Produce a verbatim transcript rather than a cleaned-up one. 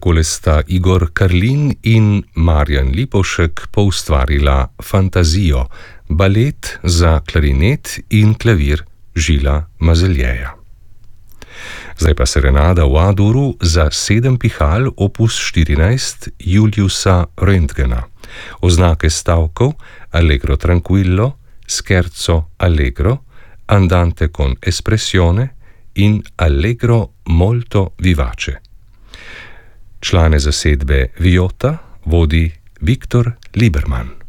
Takole sta Igor Karlin in Marjan Lipovšek poustvarila Fantazijo, balet za klarinet in klavir Žila Mazeljeja. Zdaj pa serenada v A-duru za sedem pihal opus štirinajst Juliusa Röntgena. Oznake stavkov Allegro tranquillo, Scherzo allegro, Andante con espressione in Allegro molto vivace. Člane zasedbe Vijota vodi Viktor Liberman.